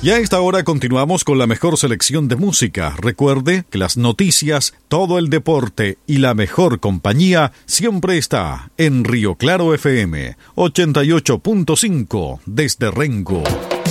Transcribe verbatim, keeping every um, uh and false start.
Y a esta hora continuamos con la mejor selección de música. Recuerde que las noticias, todo el deporte y la mejor compañía siempre está en Río Claro F M ochenta y ocho punto cinco desde Rengo.